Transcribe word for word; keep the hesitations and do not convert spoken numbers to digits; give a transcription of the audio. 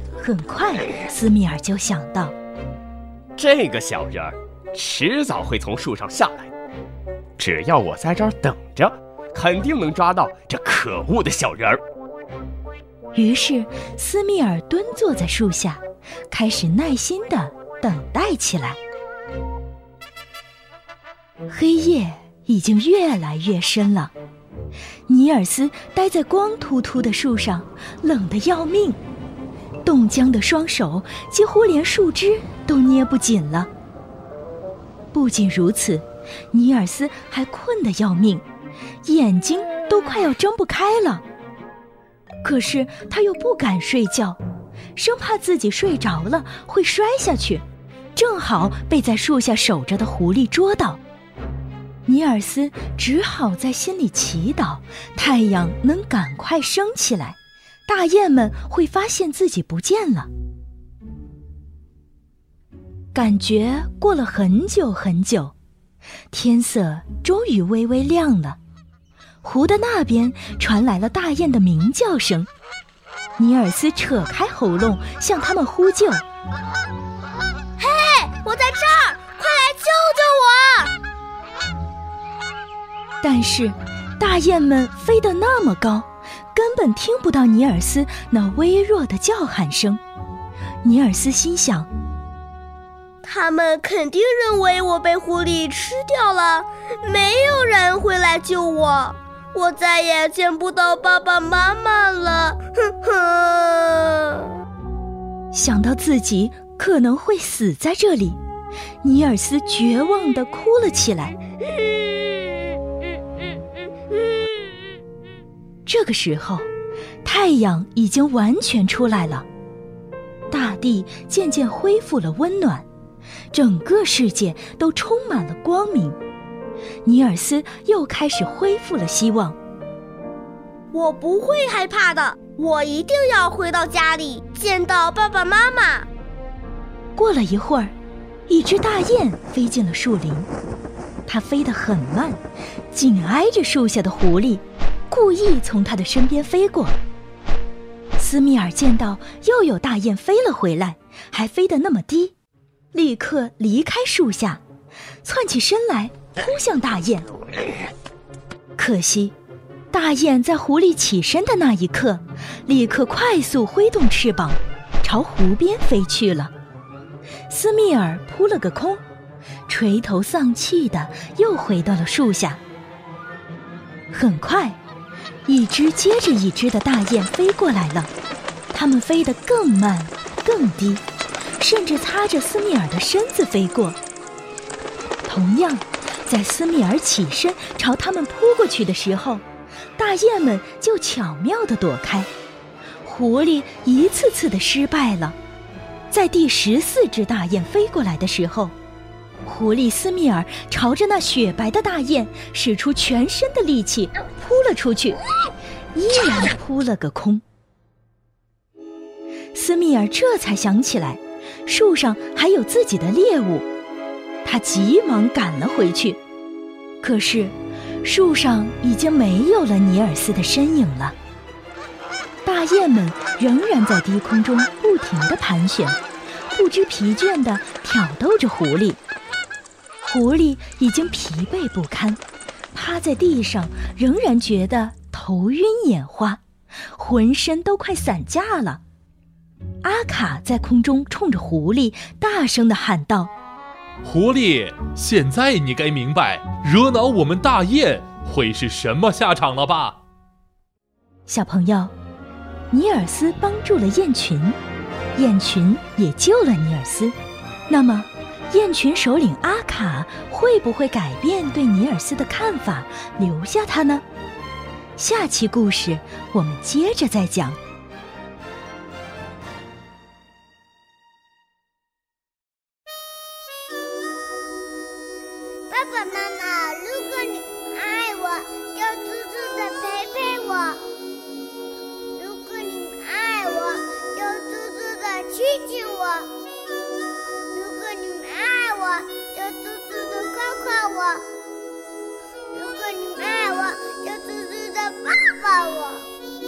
很快，斯密尔就想到， 这个小人儿迟早会从树上下来，只要我在这儿等着，肯定能抓到这可恶的小人儿。 于是斯密尔蹲坐在树下，开始耐心地等待起来。黑夜已经越来越深了，尼尔斯待在光秃秃的树上，冷得要命，冻僵的双手几乎连树枝都捏不紧了。不仅如此，尼尔斯还困得要命，眼睛都快要睁不开了。可是他又不敢睡觉，生怕自己睡着了会摔下去，正好被在树下守着的狐狸捉到。尼尔斯只好在心里祈祷，太阳能赶快升起来，大雁们会发现自己不见了。感觉过了很久很久，天色终于微微亮了。湖的那边传来了大雁的鸣叫声，尼尔斯扯开喉咙向他们呼救：“ 嘿，我在这儿，快来救救我！” 但是大雁们飞得那么高，根本听不到尼尔斯那微弱的叫喊声。尼尔斯心想， 他们肯定认为我被狐狸吃掉了，没有人会来救我，我再也见不到爸爸妈妈了，哼哼。 想到自己可能会死在这里，尼尔斯绝望地哭了起来。这个时候，太阳已经完全出来了，大地渐渐恢复了温暖，整个世界都充满了光明。尼尔斯又开始恢复了希望。 我不会害怕的，我一定要回到家里，见到爸爸妈妈。 过了一会儿，一只大雁飞进了树林，它飞得很慢，紧挨着树下的狐狸，故意从它的身边飞过。斯密尔见到又有大雁飞了回来，还飞得那么低，立刻离开树下，窜起身来扑向大雁。可惜大雁在狐狸起身的那一刻，立刻快速挥动翅膀，朝湖边飞去了。斯密尔扑了个空，垂头丧气地又回到了树下。很快，一只接着一只的大雁飞过来了，它们飞得更慢更低，甚至擦着斯密尔的身子飞过。同样，在斯密尔起身朝它们扑过去的时候，大雁们就巧妙地躲开，狐狸一次次地失败了。在第十四只大雁飞过来的时候，狐狸斯密尔朝着那雪白的大雁使出全身的力气扑了出去，依然扑了个空。斯密尔这才想起来，树上还有自己的猎物，他急忙赶了回去。可是树上已经没有了尼尔斯的身影了。大雁们仍然在低空中不停地盘旋，不知疲倦地挑逗着狐狸。狐狸已经疲惫不堪，趴在地上仍然觉得头晕眼花，浑身都快散架了。阿卡在空中冲着狐狸大声地喊道：“ 狐狸，现在你该明白惹恼我们大雁会是什么下场了吧？” 小朋友，尼尔斯帮助了雁群，雁群也救了尼尔斯。那么雁群首领阿卡会不会改变对尼尔斯的看法，留下他呢？下期故事我们接着再讲。 爸爸妈妈，如果你爱我，就处处的陪陪我；如果你爱我，就处处的亲亲我；如果你爱我，就处处的夸夸我；如果你爱我，就处处的抱抱我。